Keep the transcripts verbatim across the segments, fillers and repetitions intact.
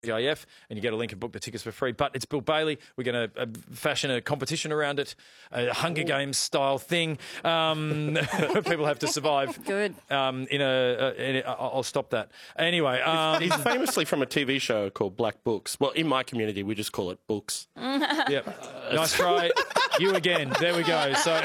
I F, and you get a link and book the tickets for free. But it's Bill Bailey. We're going to uh, fashion a competition around it, a Hunger Games style thing. Um, people have to survive. Good. Um, in, a, uh, in a, I'll stop that. Anyway, um, he's famously from a T V show called Black Books. Well, in my community, we just call it Books. Yep. Nice try. You again. There we go. So.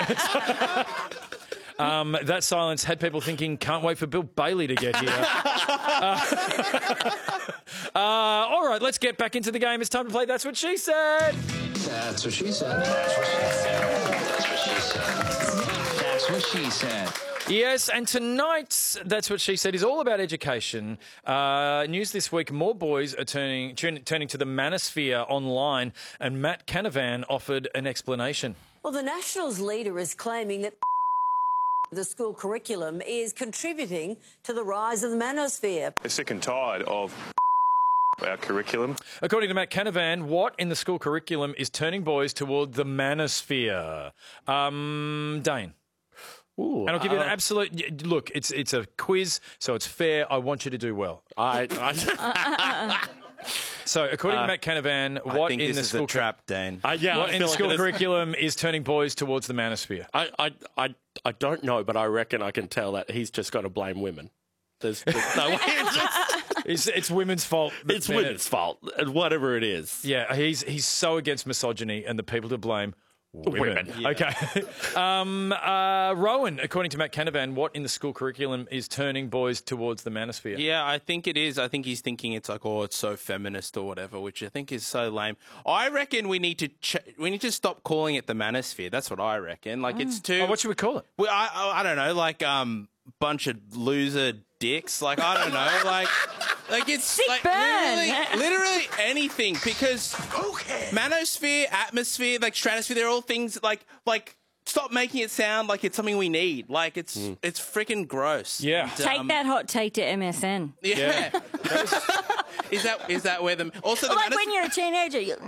Um, that silence had people thinking, can't wait for Bill Bailey to get here. uh, uh, all right, let's get back into the game. It's time to play That's What She Said. That's what she said. That's what she said. That's what she said. That's what she said. Yes, and tonight's That's What She Said is all about education. Uh, news this week, more boys are turning, turn, turning to the manosphere online, and Matt Canavan offered an explanation. Well, the Nationals leader is claiming that the school curriculum is contributing to the rise of the manosphere. They're sick and tired of our curriculum. According to Matt Canavan, what in the school curriculum is turning boys toward the manosphere? Um, Dane. Ooh, and I'll give you uh, an absolute... Look, it's it's a quiz, so it's fair. I want you to do well. I... I So, according uh, to Matt Canavan, I what think in this the is school a trap, Dane? I, yeah, what I in the feel school like it is. curriculum is turning boys towards the manosphere? I, I, I, I don't know, but I reckon I can tell that he's just got to blame women. There's, there's no way. It's, just, It's, it's women's fault. it's Bennett. women's fault, and whatever it is. Yeah, he's he's so against misogyny, and the people to blame. Women. Women. Yeah. Okay. um, uh, Rowan, according to Matt Canavan, what in the school curriculum is turning boys towards the manosphere? Yeah, I think it is. I think he's thinking it's like, oh, it's so feminist or whatever, which I think is so lame. I reckon we need to ch- we need to stop calling it the manosphere. That's what I reckon. Like, it's too. Oh, what should we call it? Well, I, I I don't know, like um bunch of loser dicks. Like, I don't know, like. Like, it's Sick like burn. literally, literally anything, because Okay. manosphere, atmosphere, like stratosphere, they're all things like like stop making it sound like it's something we need. Like, it's it's freaking gross. Yeah. And, Take um, that hot take to M S N. Yeah. Yeah. is that is that where the also the Like manos- when you're a teenager. You...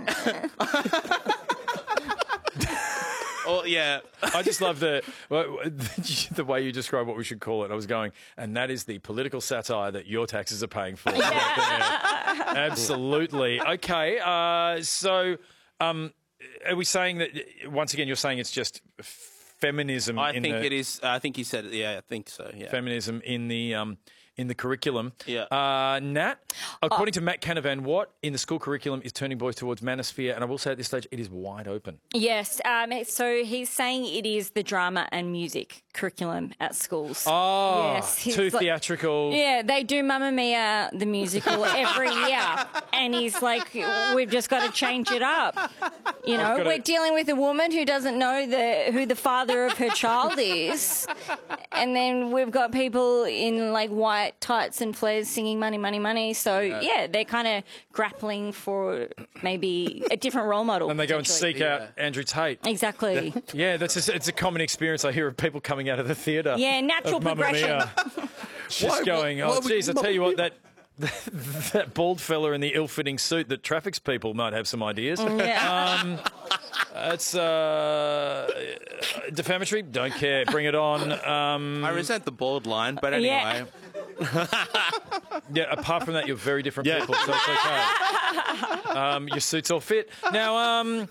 oh yeah. I just love the the way you describe what we should call it. I was going, and that is the political satire that your taxes are paying for. Yeah. Absolutely. Okay. Uh, so, um, are we saying that once again? You're saying it's just feminism. I in think the, it is. I think he said it. Yeah, I think so. Yeah. feminism in the um, in the curriculum. Yeah. Uh, Nat, according to Matt Canavan, what in the school curriculum is turning boys towards manosphere? And I will say at this stage, it is wide open. Yes. Um, so he's saying it is the drama and music curriculum at schools. Oh, Yes, he's too like- theatrical. Yeah, they do Mamma Mia, the musical, every year. And he's like, we've just got to change it up. You know, gotta- we're dealing with a woman who doesn't know the who the father of her child is. And then we've got people in like white tights and flares singing money, money, money. So, yeah, yeah they're kind of grappling for maybe a different role model. And they go and potentially. seek out Andrew Tate. Exactly. Yeah, that's a, it's a common experience I hear of people coming out of the theatre. Yeah, natural of Mamma progression. Mia. Just Why- going, why oh, would- geez, I tell you what, that that bald fella in the ill-fitting suit that traffics people might have some ideas. Yeah. Um, it's uh, defamatory. Don't care. Bring it on. Um, I resent the bald line, but Yeah. anyway. yeah. Apart from that, you're very different people, so it's okay. Um, your suits all fit. Now, um,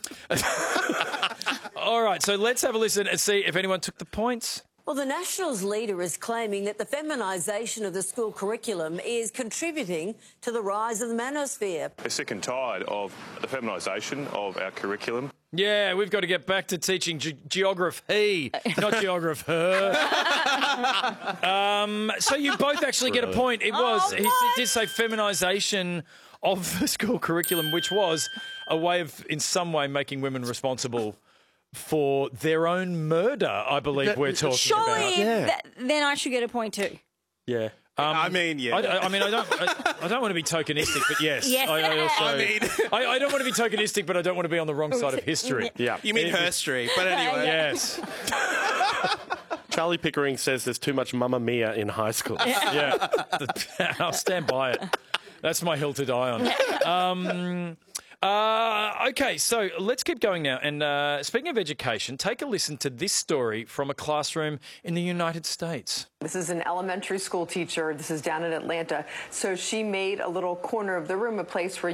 all right. So let's have a listen and see if anyone took the points. Well, the Nationals leader is claiming that the feminisation of the school curriculum is contributing to the rise of the manosphere. They're sick and tired of the feminisation of our curriculum. Yeah, we've got to get back to teaching ge- geography, not geography. um, so you both actually get a point. It was, Oh, he, he did say feminisation of the school curriculum, which was a way of, in some way, making women responsible for their own murder, I believe we're talking Surely, about. Yeah. that, then I should get a point too. Yeah. Um, I mean, yeah. I, I- I mean, I don't. I, I don't want to be tokenistic, but yes, Yes. I, I also. I mean- I, I don't want to be tokenistic, but I don't want to be on the wrong side of history. Yeah. You mean her street, but anyway. Yes. Charlie Pickering says there's too much Mamma Mia in high school. Yeah. I'll stand by it. That's my hill to die on. Um, uh, okay, so let's keep going now. And uh, speaking of education, take a listen to this story from a classroom in the United States. This is an elementary school teacher. This is down in Atlanta. So she made a little corner of the room a place where